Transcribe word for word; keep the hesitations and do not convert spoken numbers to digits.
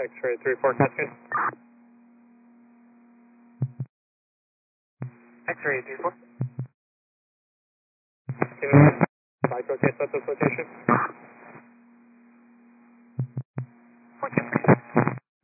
X-ray three four Cascade. X-ray three four. Can you bike rotate at this location?